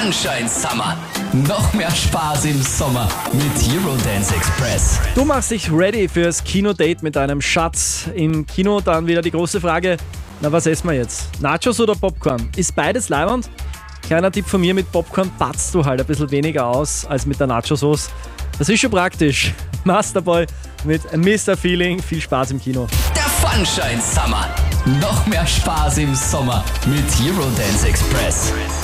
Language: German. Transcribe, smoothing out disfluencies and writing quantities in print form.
Sunshine Summer. Noch mehr Spaß im Sommer mit Eurodance Express. Du machst dich ready fürs Kinodate mit deinem Schatz. Im Kino dann wieder die große Frage, na was essen wir jetzt? Nachos oder Popcorn? Ist beides leibend? Kleiner Tipp von mir, mit Popcorn patzt du halt ein bisschen weniger aus als mit der Nacho-Sauce. Das ist schon praktisch. Masterboy mit Mr. Feeling. Viel Spaß im Kino. Der Sunshine Summer. Noch mehr Spaß im Sommer mit Eurodance Express.